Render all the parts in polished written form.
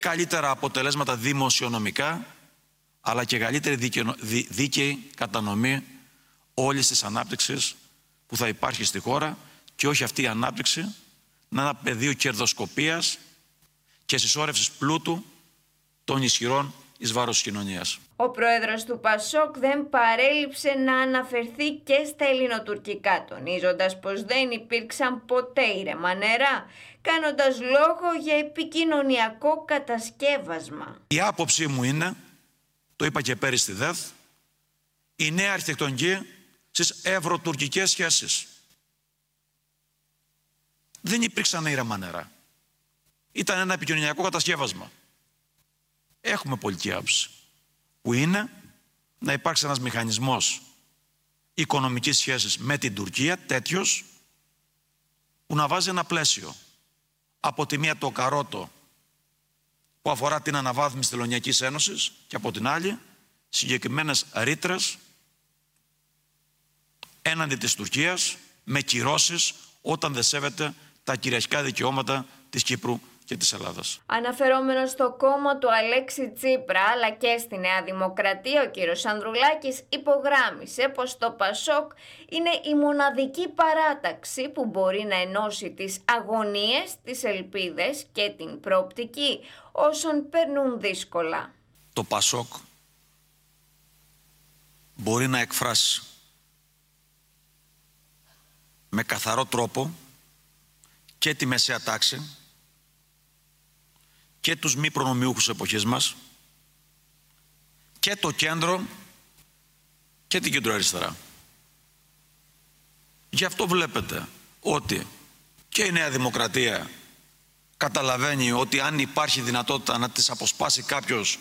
καλύτερα αποτελέσματα δημοσιονομικά, αλλά και καλύτερη δίκαιη κατανομή όλης της ανάπτυξης που θα υπάρχει στη χώρα και όχι αυτή η ανάπτυξη να είναι ένα πεδίο κερδοσκοπίας και συσσόρευσης πλούτου των ισχυρών εις βάρος της κοινωνίας. Ο πρόεδρος του ΠΑΣΟΚ δεν παρέλειψε να αναφερθεί και στα ελληνοτουρκικά, τονίζοντας πως δεν υπήρξαν ποτέ ήρεμα νερά, κάνοντας λόγο για επικοινωνιακό κατασκεύασμα. Η άποψή μου είναι, το είπα και πέρυσι στη ΔΕΘ, η νέα αρχιτεκτονική στις ευρωτουρκικές σχέσεις. Δεν υπήρξαν ήρεμα νερά. Ήταν ένα επικοινωνιακό κατασκεύασμα. Έχουμε πολιτική άποψη, που είναι να υπάρξει ένας μηχανισμός οικονομικής σχέσης με την Τουρκία, τέτοιος, που να βάζει ένα πλαίσιο. Από τη μία το καρότο που αφορά την αναβάθμιση της Τελωνειακής Ένωσης και από την άλλη συγκεκριμένες ρήτρες έναντι της Τουρκίας με κυρώσεις όταν δεν σέβεται τα κυριαρχικά δικαιώματα της Κύπρου και της Ελλάδας. Αναφερόμενος στο κόμμα του Αλέξη Τσίπρα αλλά και στη Νέα Δημοκρατία, ο κύριος Ανδρουλάκης υπογράμμισε πως το ΠΑΣΟΚ είναι η μοναδική παράταξη που μπορεί να ενώσει τις αγωνίες, τις ελπίδες και την προοπτική όσων περνούν δύσκολα. Το ΠΑΣΟΚ μπορεί να εκφράσει με καθαρό τρόπο και τη μεσαία τάξη και τους μη προνομιούχους εποχής μας και το κέντρο και την κεντροαριστερά. Γι' αυτό βλέπετε ότι και η Νέα Δημοκρατία καταλαβαίνει ότι αν υπάρχει δυνατότητα να της αποσπάσει κάποιος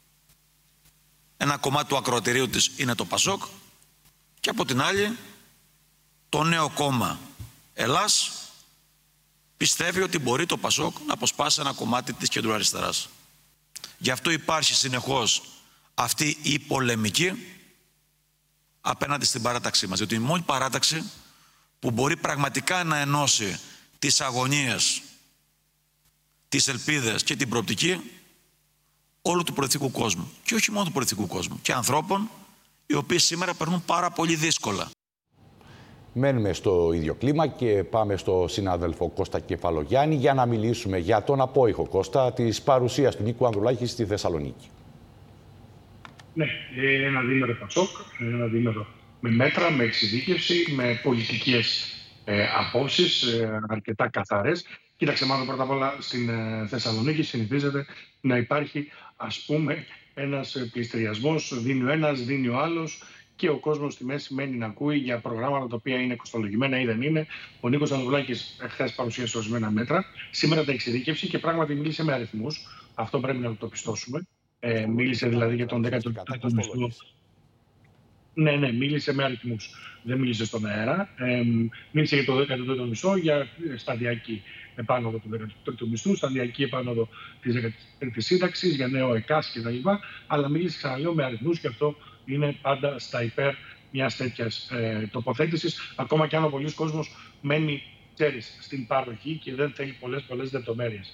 ένα κομμάτι του ακροατηρίου της είναι το ΠΑΣΟΚ, και από την άλλη το νέο κόμμα Ελλάς πιστεύει ότι μπορεί το ΠΑΣΟΚ να αποσπάσει ένα κομμάτι της κεντροαριστεράς. Γι' αυτό υπάρχει συνεχώς αυτή η πολεμική απέναντι στην παράταξή μας. Γιατί η μόνη παράταξη που μπορεί πραγματικά να ενώσει τις αγωνίες, τις ελπίδες και την προοπτική όλου του πολιτικού κόσμου. Και όχι μόνο του πολιτικού κόσμου. Και ανθρώπων οι οποίοι σήμερα περνούν πάρα πολύ δύσκολα. Μένουμε στο ίδιο κλίμα και πάμε στο συνάδελφο Κώστα Κεφαλογιάννη για να μιλήσουμε για τον απόϊχο, Κώστα, της παρουσίας του Νίκου Ανδρουλάκη στη Θεσσαλονίκη. Ναι, ένα διήμερο ΠΑΣΟΚ, ένα διήμερο με μέτρα, με εξειδίκευση, με πολιτικές απόψεις αρκετά καθαρές. Κοίταξε, μάλλον πρώτα απ' όλα στην Θεσσαλονίκη συνηθίζεται να υπάρχει, ας πούμε, ένας πληστηριασμός, δίνει ο ένας, δίνει ο άλλος, και ο κόσμος στη μέση μένει να ακούει για προγράμματα τα οποία είναι κοστολογημένα ή δεν είναι. Ο Νίκος Ανδρουλάκης χθες παρουσίασε ορισμένα μέτρα. Σήμερα τα εξειδίκευσε και πράγματι μίλησε με αριθμούς. Αυτό πρέπει να το πιστώσουμε. Μίλησε δηλαδή για τον 13ο μισθό. Ναι, μίλησε με αριθμούς. Δεν μίλησε στον αέρα. Μίλησε για το 13ο μισθό, για σταδιακή επάνωδο του 13ου μισθού, σταδιακή επάνωδο της 13ης σύνταξης, για νέο ΕΚΑΣ κτλ. Αλλά μίλησε, ξαναλέω, με αριθμούς και αυτό είναι πάντα στα υπέρ μιας τέτοιας τοποθέτησης. Ακόμα και αν ο πολλής κόσμος μένει, ξέρεις, στην παροχή και δεν θέλει πολλές λεπτομέρειες.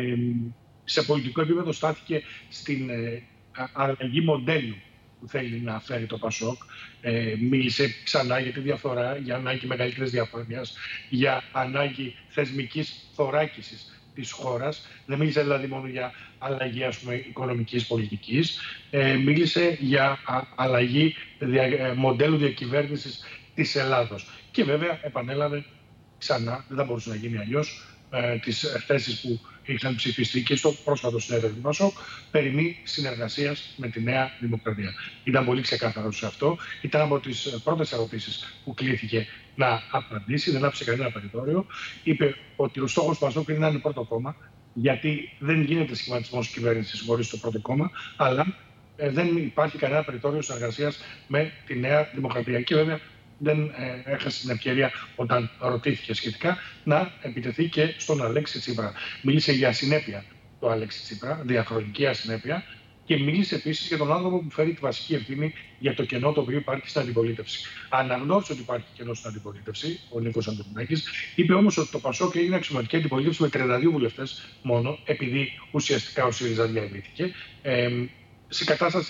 Σε πολιτικό επίπεδο στάθηκε στην αλλαγή μοντέλου που θέλει να φέρει το ΠΑΣΟΚ. Μίλησε ξανά για τη διαφορά, για ανάγκη μεγαλύτερης διαφάνειας, για ανάγκη θεσμικής θωράκισης της χώρας. Δεν μίλησε δηλαδή μόνο για αλλαγή, ας πούμε, οικονομικής πολιτικής. Μίλησε για αλλαγή μοντέλου διακυβέρνησης της Ελλάδος. Και βέβαια επανέλαβε ξανά, δεν θα μπορούσε να γίνει αλλιώς, τις θέσεις που είχαν ψηφιστεί και στο πρόσφατο συνέδριο του ΠΑΣΟΚ περί συνεργασίας με τη Νέα Δημοκρατία. Ήταν πολύ ξεκάθαρο σε αυτό. Ήταν από τις πρώτες ερωτήσεις που κλήθηκε να απαντήσει, δεν άφησε κανένα περιθώριο. Είπε ότι ο στόχος του ΠΑΣΟΚ είναι να είναι πρώτο κόμμα, γιατί δεν γίνεται σχηματισμός κυβέρνησης χωρίς το πρώτο κόμμα, αλλά δεν υπάρχει κανένα περιθώριο συνεργασίας με τη Νέα Δημοκρατία. Και βέβαια δεν έχασε την ευκαιρία, όταν ρωτήθηκε σχετικά, να επιτεθεί και στον Αλέξη Τσίπρα. Μίλησε για ασυνέπεια το Αλέξη Τσίπρα, διαχρονική ασυνέπεια, και μίλησε επίσης για τον άνθρωπο που φέρει τη βασική ευθύνη για το κενό το οποίο υπάρχει στην αντιπολίτευση. Αναγνώρισε ότι υπάρχει κενό στην αντιπολίτευση, ο Νίκος Ανδρουλάκης. Είπε όμως ότι το ΠΑΣΟΚ έγινε αξιωματική αντιπολίτευση με 32 βουλευτές μόνο, επειδή ουσιαστικά ο ΣΥΡΙΖΑ διαλύθηκε. Σε κατάσταση